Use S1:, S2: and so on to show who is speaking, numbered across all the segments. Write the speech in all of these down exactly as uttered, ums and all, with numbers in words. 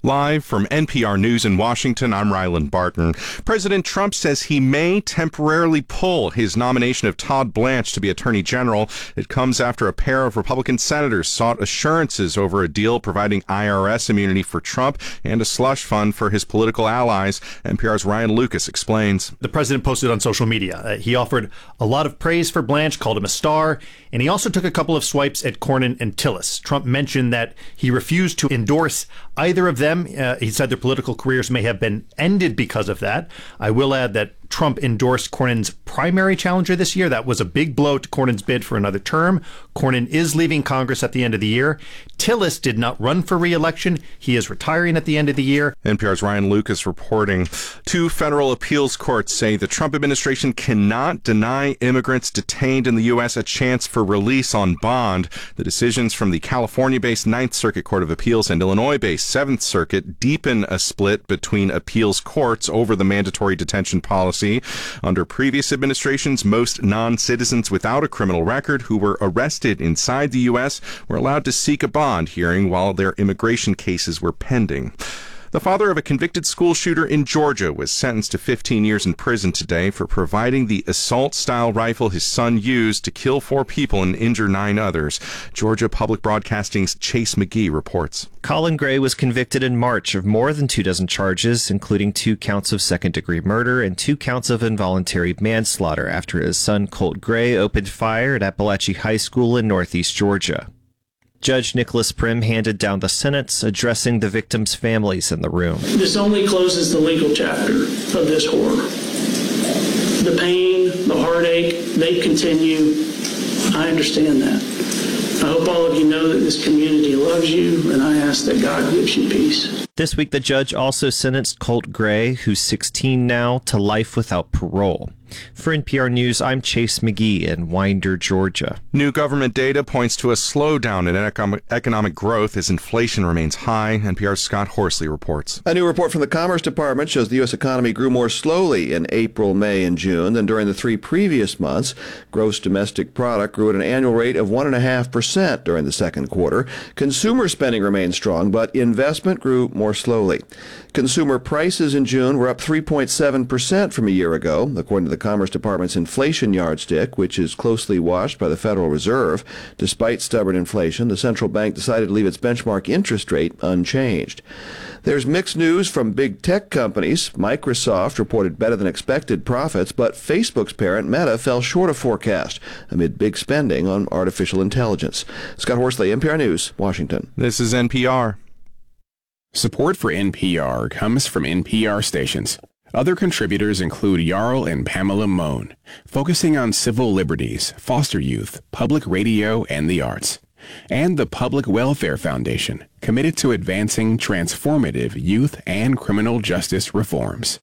S1: Live from N P R News in Washington, I'm Ryland Barton. President Trump says he may temporarily pull his nomination of Todd Blanche to be Attorney General. It comes after a pair of Republican senators sought assurances over a deal providing I R S immunity for Trump and a slush fund for his political allies. N P R's Ryan Lucas explains.
S2: The president posted on social media. Uh, he offered a lot of praise for Blanche, called him a star, and he also took a couple of swipes at Cornyn and Tillis. Trump mentioned that he refused to endorse either of them. Uh, he said their political careers may have been ended because of that. I will add that Trump endorsed Cornyn's primary challenger this year. That was a big blow to Cornyn's bid for another term. Cornyn is leaving Congress at the end of the year. Tillis did not run for re-election. He is retiring at the end of the year.
S1: N P R's Ryan Lucas reporting. Two federal appeals courts say the Trump administration cannot deny immigrants detained in the U S a chance for release on bond. The decisions from the California-based Ninth Circuit Court of Appeals and Illinois-based Seventh Circuit deepen a split between appeals courts over the mandatory detention policy. Under previous administrations, most non-citizens without a criminal record who were arrested inside the U S were allowed to seek a bond hearing while their immigration cases were pending. The father of a convicted school shooter in Georgia was sentenced to fifteen years in prison today for providing the assault-style rifle his son used to kill four people and injure nine others. Georgia Public Broadcasting's Chase McGee reports.
S3: Colin Gray was convicted in March of more than two dozen charges, including two counts of second-degree murder and two counts of involuntary manslaughter after his son Colt Gray opened fire at Appalachian High School in northeast Georgia. Judge Nicholas Prim handed down the sentence, addressing the victims' families in the room.
S4: This only closes the legal chapter of this horror. The pain, the heartache, they continue. I understand that. I hope all of you know that this community loves you, and I ask that God gives you peace.
S3: This week, the judge also sentenced Colt Gray, who's sixteen now, to life without parole. For N P R News, I'm Chase McGee in Winder, Georgia.
S1: New government data points to a slowdown in economic, economic growth as inflation remains high. N P R's Scott Horsley reports.
S5: A new report from the Commerce Department shows the U S economy grew more slowly in April, May, and June than during the three previous months. Gross domestic product grew at an annual rate of one point five percent during the second quarter. Consumer spending remained strong, but investment grew more slowly. Consumer prices in June were up three point seven percent from a year ago, according to the Commerce Department's inflation yardstick, which is closely watched by the Federal Reserve. Despite stubborn inflation, the central bank decided to leave its benchmark interest rate unchanged. There's mixed news from big tech companies. Microsoft reported better than expected profits, but Facebook's parent Meta fell short of forecast amid big spending on artificial intelligence. Scott Horsley, N P R News, Washington.
S1: This is N P R.
S6: Support for N P R comes from N P R stations. Other contributors include Jarl and Pamela Mohn, focusing on civil liberties, foster youth, public radio, and the arts. And the Public Welfare Foundation, committed to advancing transformative youth and criminal justice reforms.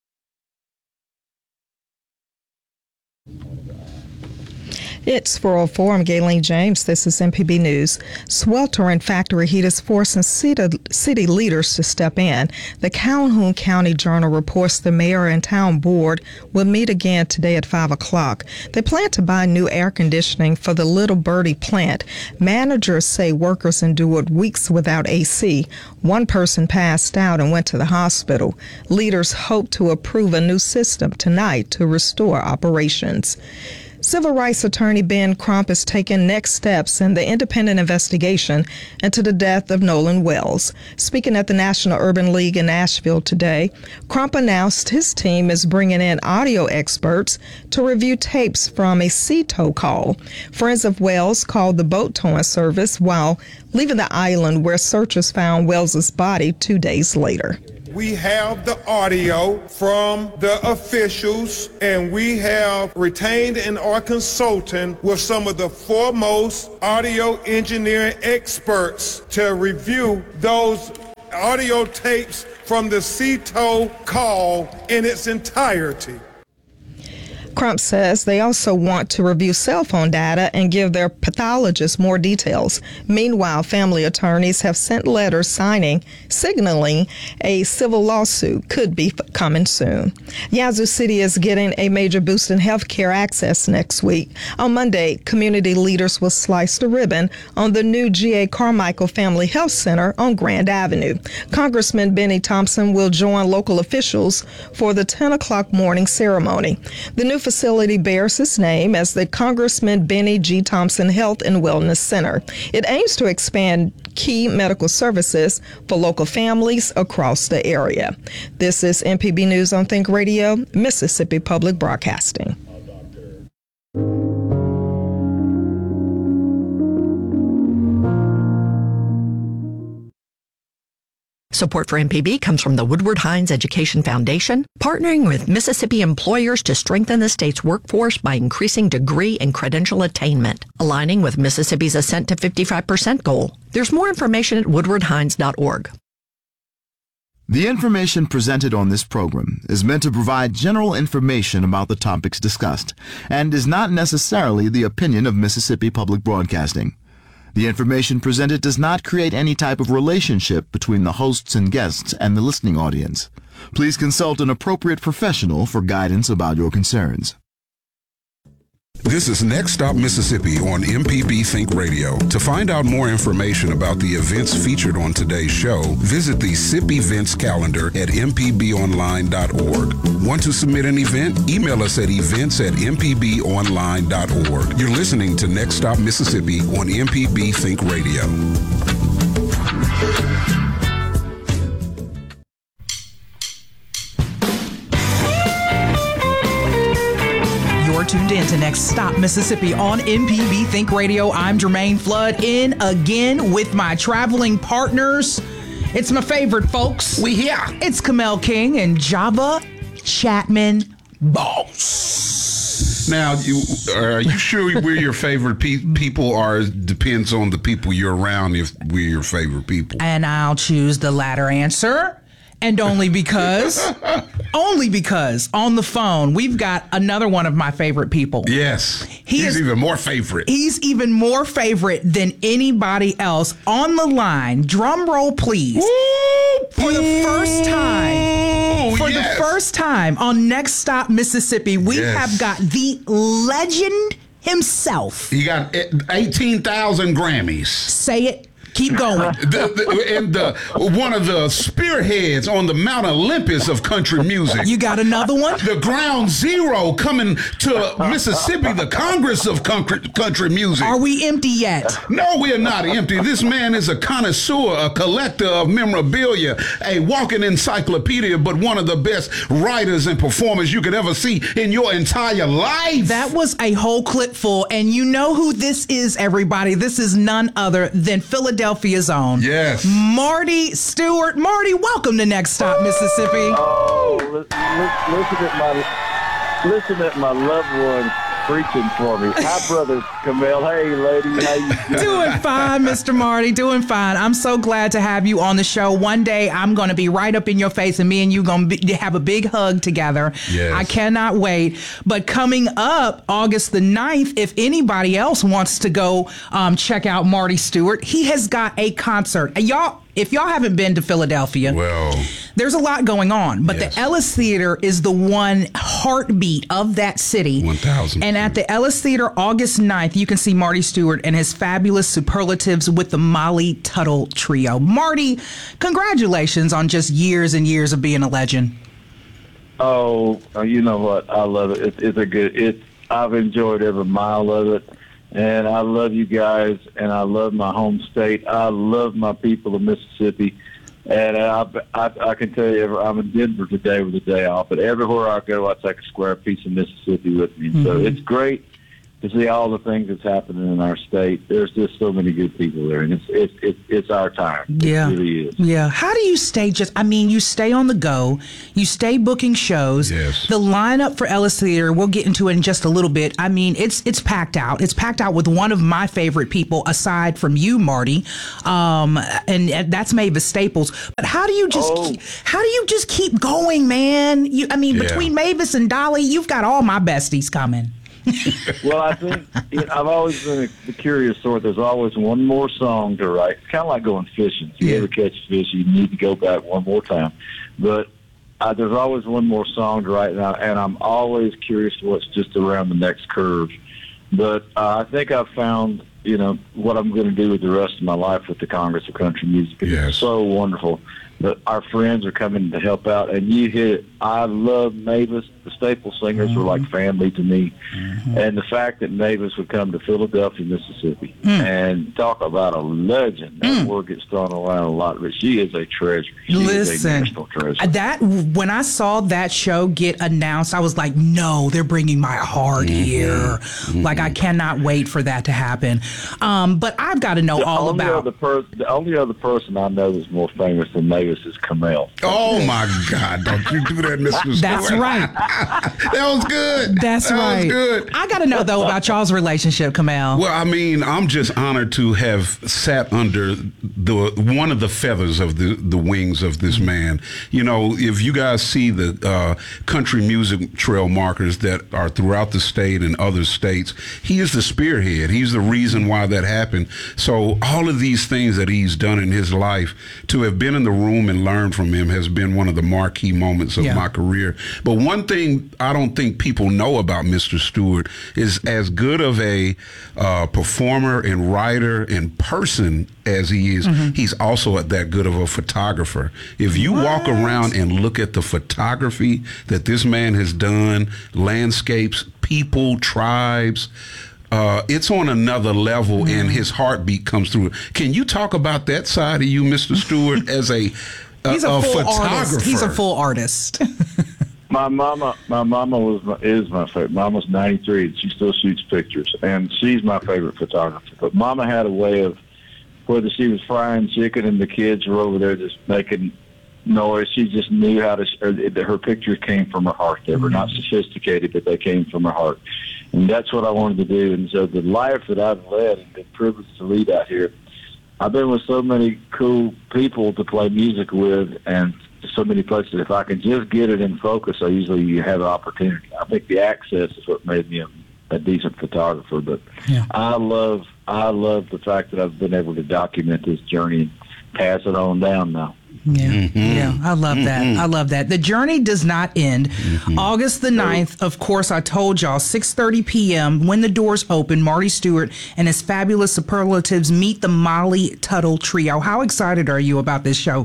S7: It's four oh four. I'm Gayleen James. This is M P B News. Sweltering factory heat is forcing city, city leaders to step in. The Calhoun County Journal reports the mayor and town board will meet again today at five o'clock. They plan to buy new air conditioning for the Little Birdie plant. Managers say workers endured weeks without A C. One person passed out and went to the hospital. Leaders hope to approve a new system tonight to restore operations. Civil rights attorney Ben Crump is taking next steps in the independent investigation into the death of Nolan Wells. Speaking at the National Urban League in Nashville today, Crump announced his team is bringing in audio experts to review tapes from a sea tow call. Friends of Wells called the boat towing service while leaving the island where searchers found Wells's body two days later.
S8: We have the audio from the officials, and we have retained and are consulting with some of the foremost audio engineering experts to review those audio tapes from the sea tow call in its entirety.
S7: Crump says they also want to review cell phone data and give their pathologists more details. Meanwhile, family attorneys have sent letters signing, signaling a civil lawsuit could be coming soon. Yazoo City is getting a major boost in health care access next week. On Monday, community leaders will slice the ribbon on the new G A Carmichael Family Health Center on Grand Avenue. Congressman Benny Thompson will join local officials for the ten o'clock morning ceremony. The new facility bears its name as the Congressman Benny G. Thompson Health and Wellness Center. It aims to expand key medical services for local families across the area. This is M P B News on Think Radio, Mississippi Public Broadcasting.
S9: Support for M P B comes from the Woodward Hines Education Foundation, partnering with Mississippi employers to strengthen the state's workforce by increasing degree and credential attainment, aligning with Mississippi's Ascent to fifty-five percent goal. There's more information at woodward hines dot org.
S10: The information presented on this program is meant to provide general information about the topics discussed and is not necessarily the opinion of Mississippi Public Broadcasting. The information presented does not create any type of relationship between the hosts and guests and the listening audience. Please consult an appropriate professional for guidance about your concerns.
S11: This is Next Stop Mississippi on M P B Think Radio. To find out more information about the events featured on today's show, visit the S I P events calendar at m p b online dot org. Want to submit an event? Email us at events at m p b online dot org. You're listening to Next Stop Mississippi on M P B Think Radio.
S12: Tuned in to Next Stop Mississippi on M P B Think Radio. I'm Jermaine Flood, in again with my traveling partners. It's my favorite folks.
S11: We here.
S12: It's Kamel King and Java Chapman Boss.
S11: Now, you, are you sure we're your favorite pe- people, or it depends on the people you're around if we're your favorite people?
S12: And I'll choose the latter answer. And only because, only because on the phone, we've got another one of my favorite people.
S11: Yes.
S12: He
S11: he's
S12: is,
S11: even more favorite.
S12: He's even more favorite than anybody else. On the line, drum roll please.
S11: Woo,
S12: for the first time, for
S11: yes.
S12: the first time on Next Stop Mississippi, we
S11: yes.
S12: have got the legend himself.
S11: He got eighteen thousand Grammys.
S12: Say it. Keep going.
S11: the, the, and the, one of the spearheads on the Mount Olympus of country music.
S12: You got another one?
S11: The ground zero coming to Mississippi, the Congress of country, country music.
S12: Are we empty yet?
S11: No, we are not empty. This man is a connoisseur, a collector of memorabilia, a walking encyclopedia, but one of the best writers and performers you could ever see in your entire life.
S12: That was a whole clip full, and you know who this is, everybody. This is none other than Philadelphia's own.
S11: Yes.
S12: Marty Stewart. Marty, welcome to Next Stop Mississippi.
S13: Oh, listen, listen at my listen at my loved ones preaching for me. Hi, brother Kamel. Hey, lady. How you doing?
S12: Doing fine, Mister Marty. Doing fine. I'm so glad to have you on the show. One day I'm going to be right up in your face, and me and you going to have a big hug together.
S11: Yes.
S12: I cannot wait. But coming up August the ninth, if anybody else wants to go um, check out Marty Stewart, he has got a concert. And y'all, if y'all haven't been to Philadelphia,
S11: well,
S12: there's a lot going on, but
S11: yes.
S12: the Ellis Theater is the one heartbeat of that city.
S11: one thousand.
S12: And at the Ellis Theater, August ninth, you can see Marty Stewart and his fabulous superlatives with the Molly Tuttle Trio. Marty, congratulations on just years and years of being a legend.
S13: Oh, you know what? I love it. It's, it's a good. It's. I've enjoyed every mile of it. And I love you guys, and I love my home state. I love my people of Mississippi. And I, I, I can tell you, I'm in Denver today with the day off, but everywhere I go, I take a square piece of Mississippi with me. Mm-hmm. So it's great. to see all the things that's happening in our state. There's just so many good people there, and it's it's it's, it's our time.
S12: Yeah,
S13: it really is.
S12: Yeah. How do you stay just? I mean, you stay on the go. You stay booking shows.
S11: Yes.
S12: The lineup for Ellis Theater, we'll get into it in just a little bit. I mean, it's it's packed out. It's packed out with one of my favorite people, aside from you, Marty, um, and, and that's Mavis Staples. But how do you just
S13: Oh.
S12: how do you just keep going, man? You, I mean,
S11: Yeah.
S12: between Mavis and Dolly, you've got all my besties coming.
S13: Well, I think you know, I've always been a, the curious sort. There's always one more song to write. It's kind of like going fishing. If you
S12: Yeah.
S13: ever catch a fish, you need to go back one more time. But uh, there's always one more song to write now, and I'm always curious what's just around the next curve. But uh, I think I've found, you know, what I'm going to do with the rest of my life with the Congress of Country Music. It's
S11: Yes.
S13: so wonderful that our friends are coming to help out, and you hit it. I love Mavis. The Staple Singers were like family to me. And the fact that Mavis would come to Philadelphia, Mississippi, and talk about a legend. That word gets thrown around a lot, but she is a treasure. She is a
S12: Listen,
S13: national treasure.
S12: that when I saw that show get announced, I was like, no, they're bringing my heart here. Like, I cannot wait for that to happen. Um, but I've got to know
S13: The
S12: all
S13: only
S12: about.
S13: other per- the only other person I know that's more famous than Mavis is Camille.
S11: Oh my God! Don't you do that, Mister
S12: That's
S11: Stewart.
S12: right.
S11: That was good.
S12: That's
S11: that
S12: right.
S11: Was good.
S12: I got to know though about y'all's relationship, Kamel.
S11: Well, I mean, I'm just honored to have sat under the one of the feathers of the, the wings of this man. You know, if you guys see the uh, country music trail markers that are throughout the state and other states, he is the spearhead. He's the reason why that happened. So all of these things that he's done in his life, to have been in the room and learned from him has been one of the marquee moments of
S12: Yeah.
S11: my career. But one thing I don't think people know about Mister Stewart is as good of a uh, performer and writer and person as he is,
S12: Mm-hmm.
S11: he's also that good of a photographer. If you walk around and look at the photography that this man has done, landscapes, people, tribes, Uh, it's on another level,
S12: Mm-hmm.
S11: and his heartbeat comes through. Can you talk about that side of you, Mister Stewart, as a, a,
S12: He's a,
S11: a
S12: full
S11: photographer?
S12: artist. He's a full artist.
S13: My mama, my mama was my, is my favorite. Mama's ninety-three, and she still shoots pictures, and she's my favorite photographer. But Mama had a way of, whether she was frying chicken and the kids were over there just making noise, she just knew how to. Or that her pictures came from her heart. They were not sophisticated, but they came from her heart, and that's what I wanted to do. And so the life that I've led and been privileged to lead out here, I've been with so many cool people to play music with, and so many places. If I can just get it in focus, I usually have an opportunity. I think the access is what made me a, a decent photographer. But
S12: Yeah.
S13: I love, I love the fact that I've been able to document this journey and pass it on down now.
S12: Yeah, yeah, I love that. I love that. The journey does not end. August the ninth, of course, I told y'all, six thirty p.m., when the doors open, Marty Stewart and his fabulous superlatives meet the Molly Tuttle Trio. How excited are you about this show?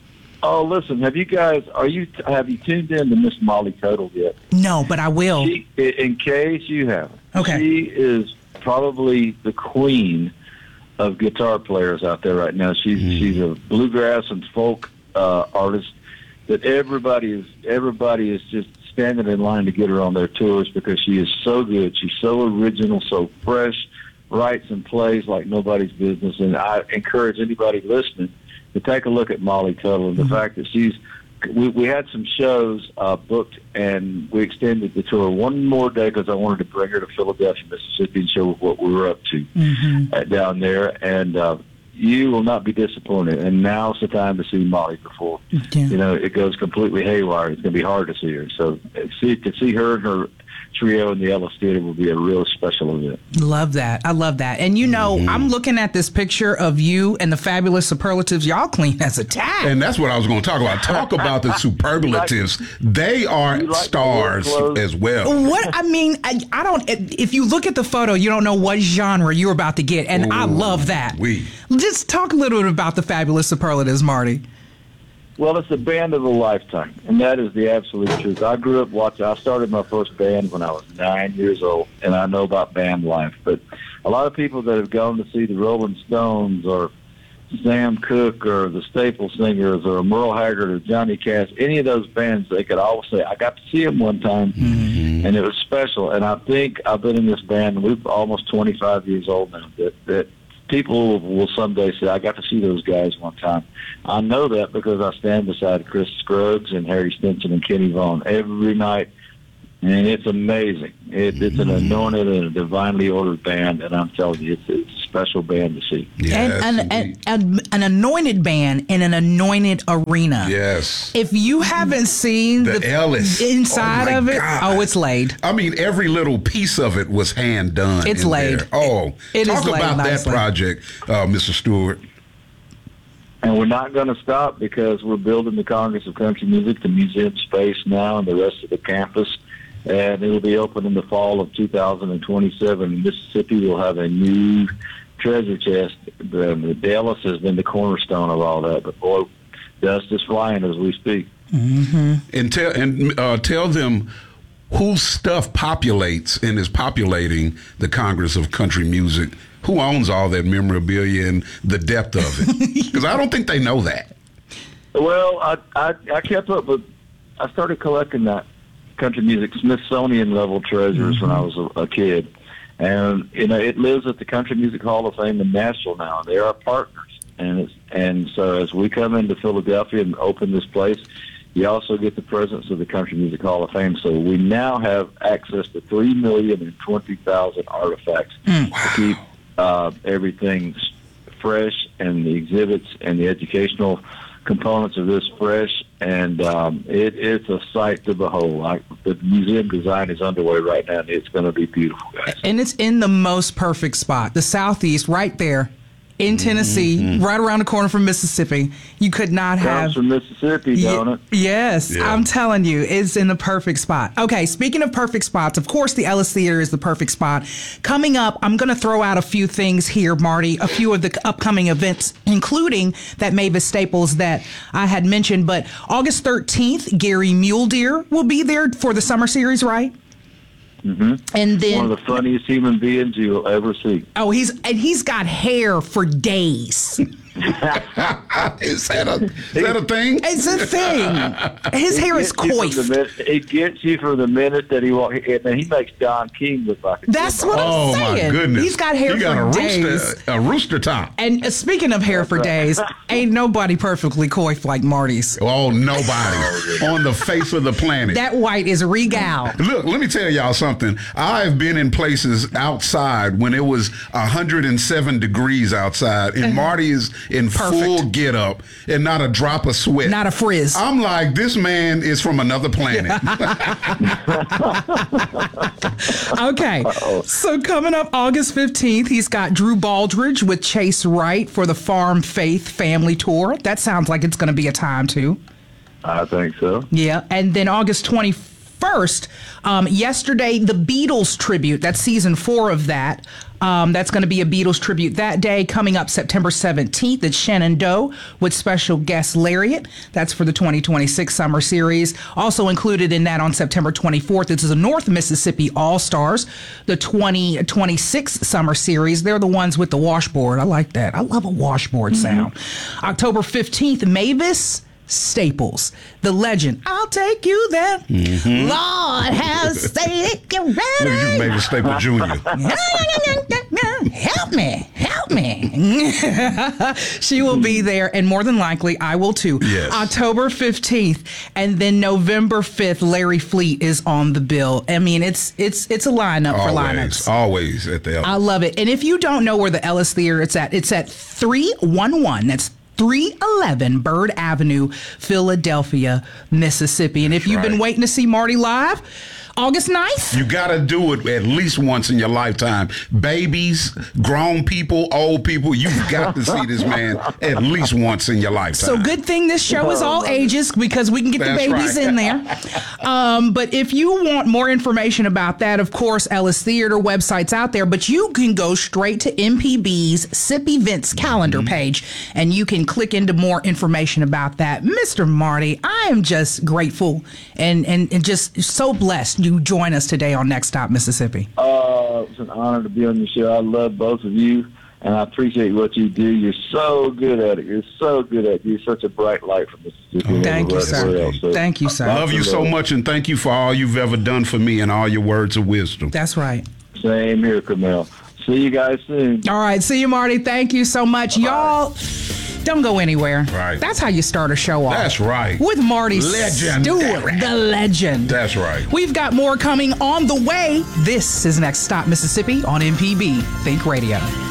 S13: Oh, listen, have you guys, are you, have you tuned in to Miss Molly Tuttle yet?
S12: No, but I will.
S13: She, in case you haven't,
S12: Okay.
S13: she is probably the queen of guitar players out there right now. She's she's a bluegrass and folk uh, artist that everybody is everybody is just standing in line to get her on their tours because she is so good. She's so original, so fresh, writes and plays like nobody's business. And I encourage anybody listening to take a look at Molly Tuttle and the fact that she's. We, we had some shows uh, booked, and we extended the tour one more day because I wanted to bring her to Philadelphia, Mississippi, and show what we were up to
S12: Mm-hmm.
S13: uh, down there. And uh, you will not be disappointed. And now's the time to see Molly before
S12: Yeah.
S13: you know it goes completely haywire. It's going to be hard to see her. So uh, see, to see her and her trio in the Ellis Theater will be a real special event.
S12: Love that. I love that. And you know, I'm looking at this picture of you and the fabulous superlatives. Y'all clean as a tack.
S11: And that's what I was going to talk about. Talk about the superlatives. They are
S13: You like my
S11: stars
S13: work clothes?
S11: as well.
S12: What I mean, I, I don't. If you look at the photo, you don't know what genre you're about to get, and I love that.
S11: We.
S12: Just talk a little bit about the fabulous superlatives, Marty.
S13: Well, it's a band of a lifetime, and that is the absolute truth. I grew up watching. I started my first band when I was nine years old, and I know about band life. But a lot of people that have gone to see the Rolling Stones or Sam Cooke or the Staple Singers or Merle Haggard or Johnny Cash, any of those bands, they could always say, I got to see them one time. mm-hmm. and it was special. And I think I've been in this band. We're almost twenty-five years old now. That that people will someday say, I got to see those guys one time. I know that because I stand beside Chris Scruggs and Harry Stinson and Kenny Vaughan every night, and it's amazing. It, it's an anointed and a divinely ordered band, and I'm telling you, it's, it's a special band to see.
S12: Yes, and, and, and, and an anointed band in an anointed arena.
S11: Yes.
S12: If you haven't seen
S11: the,
S12: the
S11: Ellis
S12: inside
S11: oh
S12: of it,
S11: God.
S12: oh, it's laid.
S11: I mean, every little piece of it was hand done.
S12: It's
S11: in
S12: laid.
S11: There. Oh,
S12: it, it
S11: talk
S12: is laid
S11: about
S12: nicely.
S11: that project, uh, Mister Stewart.
S13: And we're not going to stop because we're building the Congress of Country Music, the museum space now, and the rest of the campus. And it'll be open in the fall of two thousand twenty-seven. Mississippi will have a new treasure chest. The, the Dallas has been the cornerstone of all that. But, boy, dust is flying as we speak.
S11: Mm-hmm. And tell and uh, tell them whose stuff populates and is populating the Congress of Country Music. Who owns all that memorabilia and the depth of it? Because I don't think they know that.
S13: Well, I, I I kept up with. I started collecting that country music Smithsonian level treasures mm-hmm. when I was a, a kid, and you know it lives at the Country Music Hall of Fame in Nashville now. They are partners, and it's, and so as we come into Philadelphia and open this place, you also get the presence of the Country Music Hall of Fame. So we now have access to three million and twenty thousand artifacts mm. to keep uh, everything fresh, and the exhibits and the educational components of this fresh, and um, it, it's a sight to behold. Like, the museum design is underway right now, and it's going to be beautiful, guys.
S12: And it's in the most perfect spot, the Southeast, right there in Tennessee, mm-hmm. right around the corner from Mississippi. You could not
S13: Comes
S12: have...
S13: from Mississippi,
S12: Ye-
S13: don't it?
S12: Yes, yeah. I'm telling you, it's in the perfect spot. Okay, speaking of perfect spots, of course the Ellis Theater is the perfect spot. Coming up, I'm going to throw out a few things here, Marty, a few of the upcoming events, including that Mavis Staples that I had mentioned. But August thirteenth, Gary Muldeer will be there for the summer series, right?
S13: Mm-hmm.
S12: And then
S13: one of the funniest human beings you'll ever see.
S12: Oh, he's and he's got hair for days.
S11: is that a is that a thing?
S12: It's a thing. His
S13: it
S12: hair is coiffed.
S13: Minute, it gets you from the minute that he walks, and he makes Don King look like a
S12: That's what I'm
S11: oh,
S12: saying.
S11: Oh my goodness!
S12: He's got hair
S11: he got
S12: for
S11: a
S12: days.
S11: Rooster, a rooster top.
S12: And uh, speaking of hair for days, ain't nobody perfectly coiffed like Marty's.
S11: Oh, nobody on the face of the planet.
S12: That white is regal.
S11: Look, let me tell y'all something. I've been in places outside when it was one hundred seven degrees outside, and Marty is in
S12: Perfect.
S11: full get up and not a drop of sweat.
S12: Not a frizz.
S11: I'm like, this man is from another planet.
S12: Okay. Uh-oh. So coming up August fifteenth, he's got Drew Baldridge with Chase Wright for the Farm Faith Family Tour. That sounds like it's going to be a time, too.
S13: I think so.
S12: Yeah. And then August twenty-first, um, yesterday, the Beatles tribute. That's season four of that. Um, that's going to be a Beatles tribute that day. Coming up September seventeenth, it's Shenandoah with special guest Lariat. That's for the twenty twenty-six summer series. Also included in that on September twenty-fourth, this is the North Mississippi All-Stars, the twenty twenty-six summer series. They're the ones with the washboard. I like that. I love a washboard mm-hmm. sound. October fifteenth, Mavis Staples, the legend. I'll take you there. Mm-hmm. Lord has said you ready.
S11: Look at you, Mavis Staples Junior
S12: Help me, help me. She will be there, and more than likely, I will too.
S11: Yes.
S12: October fifteenth, and then November fifth, Larry Fleet is on the bill. I mean, it's it's it's a lineup
S11: always,
S12: for lineups.
S11: Always at the Ellis.
S12: I love it. And if you don't know where the Ellis Theater it's at, it's at three one one. That's three eleven Bird Avenue, Philadelphia, Mississippi. And if
S11: That's
S12: you've
S11: right.
S12: been waiting to see Marty live, August ninth.
S11: You got to do it at least once in your lifetime. Babies, grown people, old people, you've got to see this man at least once in your lifetime.
S12: So good thing this show is all ages because we can get
S11: That's
S12: the babies
S11: right.
S12: in there. Um, but if you want more information about that, of course, Ellis Theater website's out there, but you can go straight to M P B's S I P Events calendar mm-hmm. page and you can click into more information about that. Mister Marty, I am just grateful and, and, and just so blessed you join us today on Next Stop Mississippi.
S13: Uh, it's an honor to be on your show. I love both of you. and I appreciate what you do. You're so good at it. You're so good at it. You're such a bright light for Mississippi.
S12: Thank you, sir. So, thank you, sir.
S11: Love you so much, and thank you for all you've ever done for me and all your words of wisdom.
S12: That's right.
S13: Same here, Camille. See you guys soon.
S12: All right. See you, Marty. Thank you so much. Bye. Y'all, don't go anywhere.
S11: Right.
S12: That's how you start a show off.
S11: That's right.
S12: With Marty
S11: Legend.
S12: Stewart, the legend.
S11: That's right.
S12: We've got more coming on the way. This is Next Stop Mississippi on M P B Think Radio.